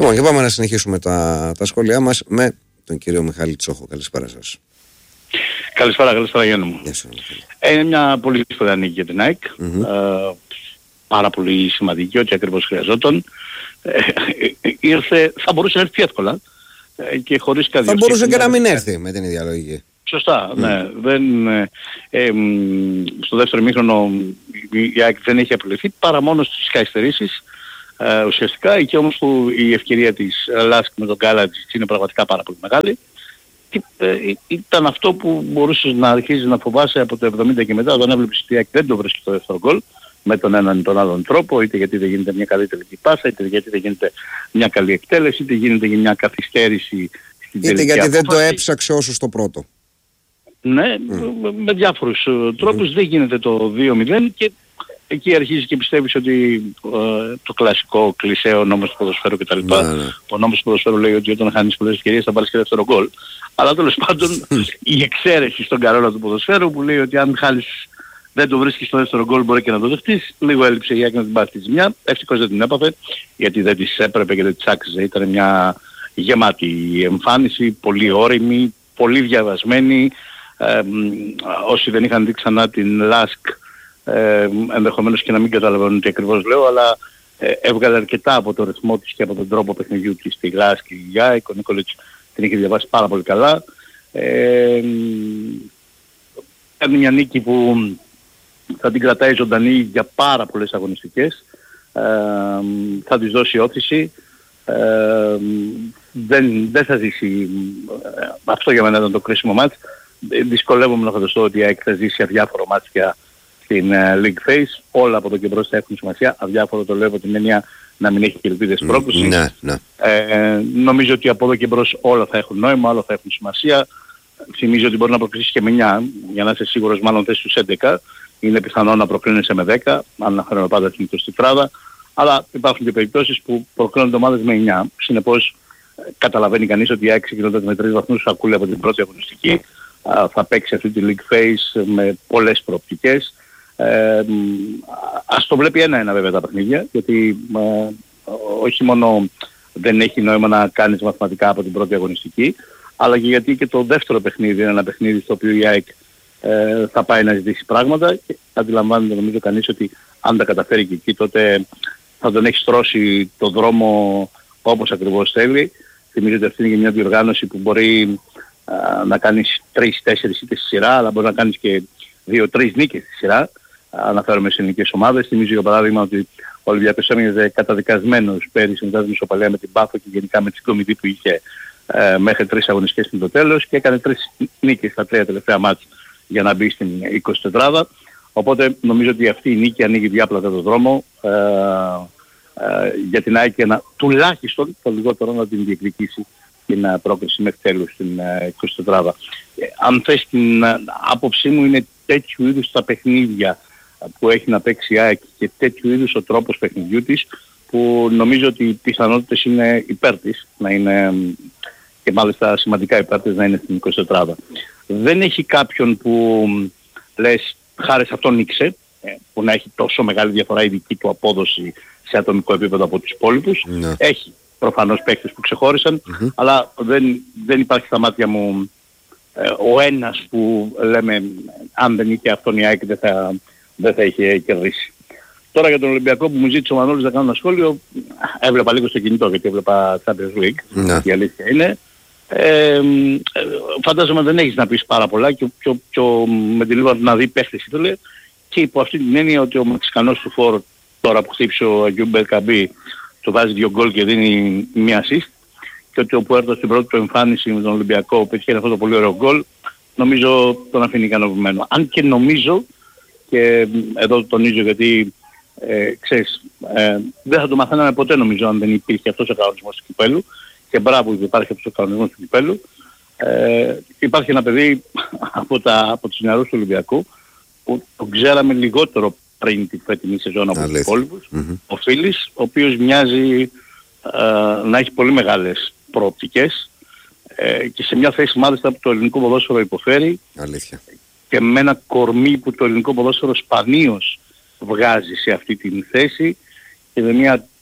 Λοιπόν, και πάμε να συνεχίσουμε τα σχόλιά μας με τον κύριο Μιχάλη Τσόχο. Καλησπέρα σας. Καλησπέρα Γιάννη μου. Είναι μια πολύ σπουδαία νίκη για την ΑΕΚ. Πάρα πολύ σημαντική, ό,τι ακριβώς χρειαζόταν. Θα μπορούσε να έρθει εύκολα και χωρίς κάτι. Θα μπορούσε και να μην έρθει με την ίδια λογική. Σωστά, ναι. Στο δεύτερο ημίχρονο η ΑΕΚ δεν έχει απολυθεί παρά μόνο στις καθυστερήσεις. Ουσιαστικά εκεί όμως που η ευκαιρία της Λάσκ με τον Γκάλατζιτς είναι πραγματικά πάρα πολύ μεγάλη. Και, ήταν αυτό που μπορούσες να αρχίσεις να φοβάσαι από το 70 και μετά, όταν έβλεπες ότι η ΑΕΚ δεν το βρίσκει το δεύτερο γκολ με τον έναν ή τον άλλον τρόπο, είτε γιατί δεν γίνεται μια καλή τελική πάσα, είτε γιατί δεν γίνεται μια καλή εκτέλεση, είτε γίνεται μια καθυστέρηση στην τελική είτε γιατί απόφαση. δεν το έψαξε όσο στο πρώτο. Ναι, με διάφορους τρόπους δεν γίνεται το 2-0 και εκεί αρχίζει και πιστεύεις ότι το κλασικό κλισέ, ο νόμος του ποδοσφαίρου κτλ. Ο νόμος του ποδοσφαίρου λέει ότι όταν χάνεις πολλές ευκαιρίες θα πάρεις και δεύτερο γκολ. Αλλά τέλος πάντων η εξαίρεση στον κανόνα του ποδοσφαίρου που λέει ότι αν χάνεις δεν το βρίσκεις στο δεύτερο γκολ μπορεί και να το δεχτείς. Λίγο έλειψε η ΑΕΚ να την πάρει τη ζημιά. Ευτυχώς δεν την έπαθε γιατί δεν της έπρεπε και δεν της άξιζε. Ήταν μια γεμάτη εμφάνιση, πολύ όριμη, πολύ διαβασμένη. Όσοι δεν είχαν δει ξανά την Λάσκ ενδεχομένως και να μην καταλαβαίνουν τι ακριβώς λέω, αλλά έβγαλε αρκετά από το ρυθμό της και από τον τρόπο παιχνιδιού της στη Λάσκ και η ΑΕΚ. Ο Νίκολιτς την είχε διαβάσει πάρα πολύ καλά. Κάνει μια νίκη που θα την κρατάει ζωντανή για πάρα πολλές αγωνιστικές. Θα της δώσει όθηση. Δεν θα ζήσει, αυτό για μένα ήταν το κρίσιμο μάτς. Δυσκολεύομαι να φανταστώ ότι η ΑΕΚ θα ζήσει αδιάφορο μάτς στην League Phase. Όλα από εδώ και μπρος θα έχουν σημασία. Αδιάφορο το λέω από την έννοια να μην έχει και ελπίδες πρόκλησης. Ναι. Νομίζω ότι από εδώ και μπρος όλα θα έχουν νόημα, όλα θα έχουν σημασία. Θυμίζω ότι μπορεί να προκρίσεις και με 9, για να είσαι σίγουρος μάλλον θέσεις στους 11. Είναι πιθανό να προκρίνεσαι με 10, αν αναφέρομαι πάντα στην 20η φράδα. Αλλά υπάρχουν και περιπτώσεις που προκρίνονται ομάδες με 9. Συνεπώς καταλαβαίνει κανείς ότι η ΑΕΚ ξεκινώντας με 3 βαθμούς ακούει από την πρώτη αγωνιστική. Θα παίξει αυτή τη League Phase με πολλές προοπτικές. Ας το βλέπει ένα-ένα βέβαια τα παιχνίδια, γιατί όχι μόνο δεν έχει νόημα να κάνεις μαθηματικά από την πρώτη αγωνιστική, αλλά και γιατί και το δεύτερο παιχνίδι είναι ένα παιχνίδι στο οποίο η ΑΕΚ θα πάει να ζητήσει πράγματα και αντιλαμβάνεται νομίζω κανείς ότι αν τα καταφέρει και εκεί τότε θα τον έχει στρώσει το δρόμο όπως ακριβώς θέλει. Θυμίζω ότι αυτή είναι και μια διοργάνωση που μπορεί να κάνεις 3-4 ήττες στη σειρά, αλλά μπορεί να κάνεις και 2-3 νίκες στη σειρά. Αναφέρομαι σε ελληνικές ομάδες. Θυμίζω για παράδειγμα ότι ο Ολυμπιακός έμεινε καταδικασμένος πέρυσι μετά την ισοπαλία με την Πάφο και γενικά με την συγκομιδή που είχε μέχρι 3 αγωνιστικές στην το τέλος και έκανε 3 νίκες στα 3 τελευταία μάτς για να μπει στην 24η. Οπότε νομίζω ότι αυτή η νίκη ανοίγει διάπλατα το δρόμο για την ΑΕΚ να τουλάχιστον το λιγότερο να την διεκδικήσει την πρόκριση μέχρι τέλους στην 24η. Αν θες την άποψή μου είναι τέτοιου είδους τα παιχνίδια που έχει να παίξει η ΑΕΚ και τέτοιου είδους ο τρόπος παιχνιδιού της που νομίζω ότι οι πιθανότητες είναι υπέρ της να είναι και μάλιστα σημαντικά υπέρ της να είναι στην 24η. Δεν έχει κάποιον που λες χάρη σε αυτόν νίξε που να έχει τόσο μεγάλη διαφορά η δική του απόδοση σε ατομικό επίπεδο από τους υπόλοιπους. Ναι. Έχει προφανώς παίκτες που ξεχώρισαν, αλλά δεν υπάρχει στα μάτια μου ο ένας που λέμε αν δεν είχε αυτόν η ΑΕΚ δεν θα είχε κερδίσει. Τώρα για τον Ολυμπιακό που μου ζήτησε ο Μανώλης να κάνω ένα σχόλιο, έβλεπα λίγο στο κινητό γιατί έβλεπα Champions League, η αλήθεια είναι. Φαντάζομαι δεν έχεις να πεις πάρα πολλά και με την λίγο να δει παίχτες ήθελε και υπό αυτή την έννοια ότι ο Μεξικανός του φόρ τώρα που χτύψε ο Αγιούμπ Μπερκαμπή του βάζει 2 γκολ και δίνει μία assist και ότι ο Πουέρτο στην πρώτη του εμφάνιση με τον Ολυμπιακό πετυχαίνει αυτό το πολύ ωραίο γκολ, νομίζω τον αφήνει ικανοποιημένο. Αν και νομίζω, και εδώ το τονίζω γιατί ξέρεις, δεν θα το μαθαίναμε ποτέ νομίζω αν δεν υπήρχε αυτός ο κανονισμός του κυπέλλου και μπράβο που υπάρχει αυτός ο κανονισμός του κυπέλλου. Υπάρχει ένα παιδί από τους νεαρούς του Ολυμπιακού που τον ξέραμε λιγότερο πριν την φετινή σεζόν από τους υπόλοιπους, ο Φίλης, ο οποίος μοιάζει να έχει πολύ μεγάλες προοπτικές και σε μια θέση μάλιστα που το ελληνικό ποδόσφαιρο υποφέρει. Αλήθεια. Και με ένα κορμί που το ελληνικό ποδόσφαιρο σπανίως βγάζει σε αυτή την θέση και με μια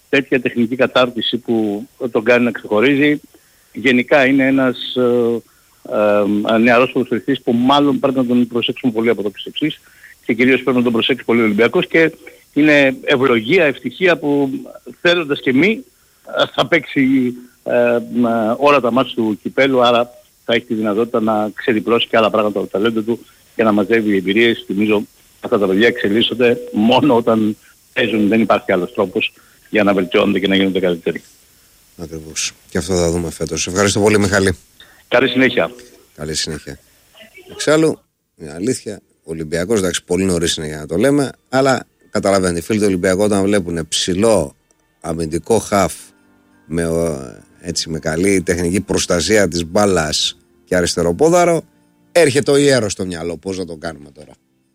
τέτοια τεχνική κατάρτιση που τον κάνει να ξεχωρίζει. Γενικά είναι ένας νεαρός ποδοσφαιριστής που μάλλον πρέπει να τον προσέξουμε πολύ από το εξής και κυρίως πρέπει να τον προσέξει πολύ ο Ολυμπιακός, και είναι ευλογία, ευτυχία που θέλοντας και μη θα παίξει όλα τα μάτς του κυπέλου, άρα θα έχει τη δυνατότητα να ξεδιπλώσει και άλλα πράγματα από το ταλέντο του και να μαζεύει εμπειρίες. Θυμίζω αυτά τα παιδιά εξελίσσονται μόνο όταν παίζουν, δεν υπάρχει άλλος τρόπος για να βελτιώνονται και να γίνονται καλύτεροι. Ακριβώς. Και αυτό θα δούμε φέτος. Ευχαριστώ πολύ, Μιχάλη. Καλή συνέχεια. Καλή συνέχεια. Εξάλλου, η αλήθεια, ο Ολυμπιακός, εντάξει, πολύ νωρίς είναι για να το λέμε, αλλά καταλαβαίνετε, οι φίλοι του Ολυμπιακού όταν βλέπουν ψηλό αμυντικό χαφ με καλή τεχνική προστασία της μπάλας και αριστεροπόδαρο, έρχεται ο Ιέρο στο μυαλό. Πώς να το κάνουμε τώρα?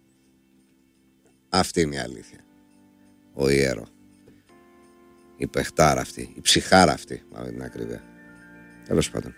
Αυτή είναι η αλήθεια. Ο Ιέρο. Η παιχτάρα αυτή, η ψυχάρα αυτή, με την ακρίβεια. Τέλος πάντων.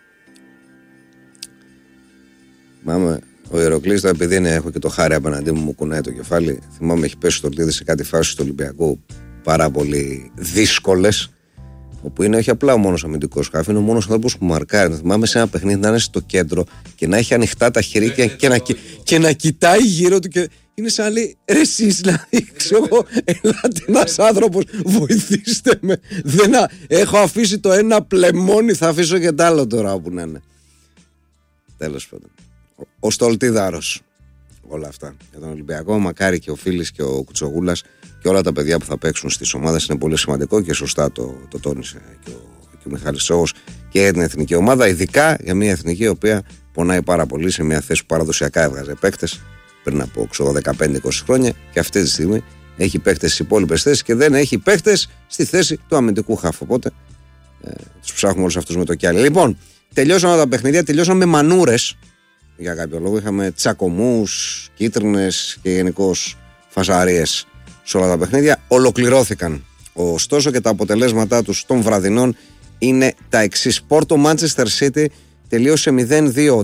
Θυμάμαι, ο Ηρωκλής, επειδή έχω και το χάρη απέναντί μου κουνάει το κεφάλι. Θυμάμαι, έχει πέσει το Λίδη σε κάτι φάση του Ολυμπιακού πάρα πολύ δύσκολες, όπου είναι όχι απλά ο μόνος αμυντικός χάφ, είναι ο μόνος άνθρωπος που μαρκάρει. Θυμάμαι σε ένα παιχνίδι να είναι στο κέντρο και να έχει ανοιχτά τα χερίκια και να κοιτάει γύρω του και είναι σαν λέει, ρε εσείς, δηλαδή, ξέρω, ελάτε ένας άνθρωπος, βοηθήστε με. Έχω αφήσει το ένα πλεμόνι, θα αφήσω και το άλλο τώρα όπου να είναι. Τέλος πάντων. Ο Στολτίδαρος. Όλα αυτά. Για τον Ολυμπιακό, μακάρι και ο Φίλης και ο Κουτσογούλας και όλα τα παιδιά που θα παίξουν στις ομάδες είναι πολύ σημαντικό και σωστά το τόνισε και ο Μιχάλης Σόγος και για την εθνική ομάδα, ειδικά για μια εθνική η οποία πονάει πάρα πολύ σε μια θέση που παραδοσιακά έβγαζε παίκτες πριν από 15-20 χρόνια και αυτή τη στιγμή έχει παίκτες στις υπόλοιπες θέσεις και δεν έχει παίκτες στη θέση του αμυντικού χαφ. Οπότε τους ψάχνουμε όλους αυτούς με το κι άλλο. Λοιπόν, τελειώσαμε τα παιχνίδια, τελειώσαμε με μανούρες. Για κάποιο λόγο είχαμε τσακωμούς, κίτρινες και γενικώς φασαρίες σε όλα τα παιχνίδια. Ολοκληρώθηκαν ωστόσο και τα αποτελέσματά τους των βραδινών είναι τα εξής. Πόρτο Manchester City τελείωσε 0-2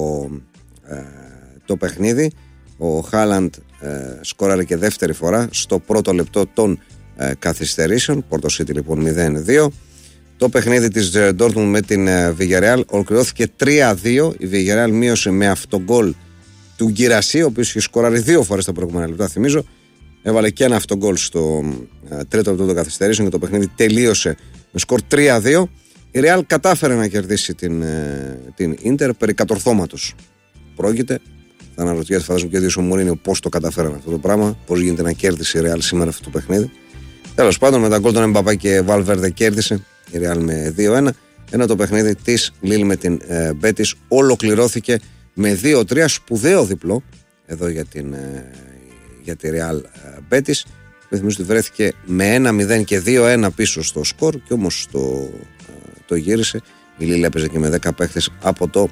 το παιχνίδι. Ο Χάλαντ σκόραρε και δεύτερη φορά στο πρώτο λεπτό των καθυστερήσεων. Πόρτο City λοιπόν 0-2. Το παιχνίδι της Dortmund με την Villarreal ολοκληρώθηκε 3-2. Η Villarreal μείωσε με αυτογκόλ του Γκυρασί, ο οποίος είχε σκοράρει 2 φορές τα προηγούμενα λεπτά, θυμίζω. Έβαλε και ένα αυτογκόλ στο τρίτο λεπτό των καθυστερήσεων και το παιχνίδι τελείωσε με σκορ 3-2. Η Real κατάφερε να κερδίσει την Inter περί κατορθώματος. Πρόκειται. Θα αναρωτιέται, φαντάζομαι και ο ίδιος ο Μουρίνιο, πώς το καταφέραν αυτό το πράγμα, πώς γίνεται να κέρδισε η Real σήμερα αυτό το παιχνίδι. Τέλος πάντων, με τα γκολ των Εμπαπέ και Valverde κέρδισε η Real με 2-1, ενώ το παιχνίδι της Lille με την Betis ολοκληρώθηκε με 2-3, σπουδαίο διπλό εδώ για τη Real Betis, που θυμίζω ότι βρέθηκε με 1-0 και 2-1 πίσω στο σκορ και όμως το γύρισε. Η Lille έπαιζε και με 10 παίχτες από το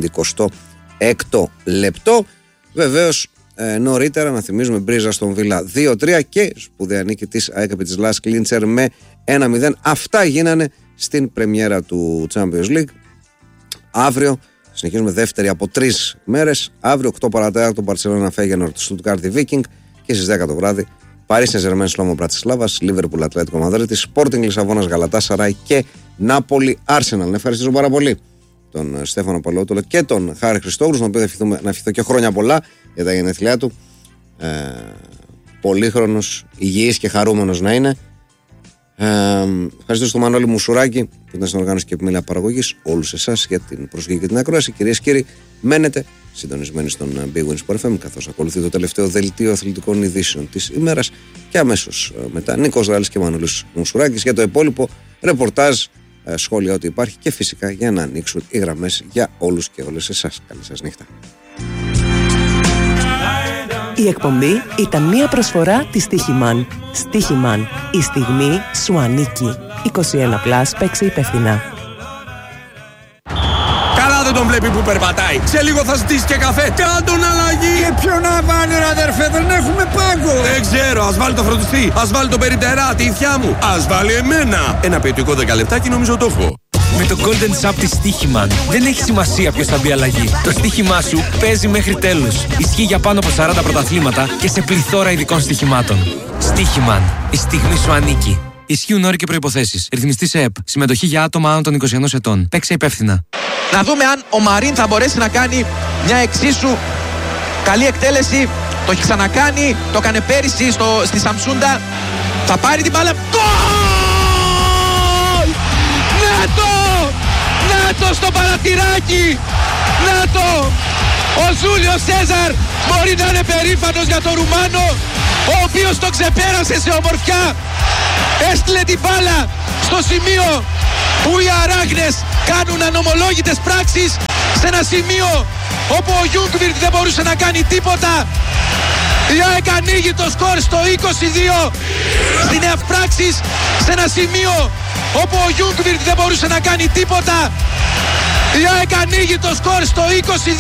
56ο λεπτό. Βεβαίως νωρίτερα να θυμίζουμε Μπρίζα στον Βίλα 2-3 και σπουδαία νίκη της ΑΕΚ επί της Λας Κλίντσερ με 1-0. Αυτά γίνανε στην πρεμιέρα του Champions League. Αύριο συνεχίζουμε δεύτερη από 3 μέρες. Αύριο 8 παρατέταρτο Μπαρσελόνα Φέγενορντ Στουτγκάρδη Βίκινγκ και στις 10 το βράδυ Παρί Σεν-Ζερμέν Σλόμο Μπρατισλάβας, Λίβερπουλ Ατλέτικο Μαδρίτης, Σπόρτινγκ Λισαβόνας Γαλατάσαράι και Νάπολη Άρσεναλ. Να ευχαριστήσω πάρα πολύ τον Στέφανο Παλαιότολο και τον Χάρη Χριστόγλου, τον οποίο να ευχηθώ και χρόνια πολλά για τα γενέθλιά του. Πολύχρονος, υγιής και χαρούμενος να είναι. Ευχαριστώ στον Μανώλη Μουσουράκη που ήταν στην οργάνωση και επιμέλεια παραγωγής. Όλους εσάς για την προσοχή και την ακρόαση. Κυρίες και κύριοι, μένετε συντονισμένοι στον Big Win Sport FM, καθώς ακολουθεί το τελευταίο δελτίο αθλητικών ειδήσεων της ημέρας και αμέσως μετά Νίκος Δάλης και Μανώλης Μουσουράκης για το υπόλοιπο ρεπορτάζ, σχόλια ό,τι υπάρχει και φυσικά για να ανοίξουν οι γραμμές για όλους και όλες εσάς. Καλή σας νύχτα. Η εκπομπή ήταν μια προσφορά της Στίχημαν. Στίχημαν. Η στιγμή σου ανήκει. 21+, παίξε υπεύθυνα. Καλά δεν τον βλέπει που περπατάει. Σε λίγο θα ζητήσει και καφέ. Κάντον αλλαγή. Και ποιο να βάλει ρε αδερφέ, δεν έχουμε πάγκο. Δεν ξέρω, ας βάλει το φροντιστή. Ας βάλει το περιτερά, τη ηθιά μου. Ας βάλει εμένα. Ένα ποιοτικό 10 λεπτάκι νομίζω το έχω. Με το Golden Sub της Στίχημαν δεν έχει σημασία ποιος θα μπει αλλαγή. Το στοίχημά σου παίζει μέχρι τέλους. Ισχύει για πάνω από 40 πρωταθλήματα και σε πληθώρα ειδικών στοιχημάτων. Στίχημαν. Η στιγμή σου ανήκει. Ισχύουν όροι και προϋποθέσεις. Ρυθμιστής ΕΕΠ. Συμμετοχή για άτομα άνω των 21 ετών. Παίξε υπεύθυνα. Να δούμε αν ο Μαρίν θα μπορέσει να κάνει μια εξίσου καλή εκτέλεση. Το έχει ξανακάνει, το έκανε πέρυσι στη Σαμσούντα. Θα πάρει την μπάλα. Γκολ! Να το στο παρατηράκι! Να το! Ο Ζούλιο Σέζαρ μπορεί να είναι περήφανος για τον Ρουμάνο, ο οποίος το ξεπέρασε σε ομορφιά. Έστειλε την μπάλα στο σημείο που οι Αράχνες κάνουν ανομολόγητες πράξεις, σε ένα σημείο όπου ο Γιούγκβιρτ δεν μπορούσε να κάνει τίποτα. Η ΑΕΚ ανοίγει το σκορ στο 22 στην ευπράξης, σε ένα σημείο όπου ο Γιούγκβιρτ δεν μπορούσε να κάνει τίποτα. Η ΑΕΚ ανοίγει το σκορ στο 22.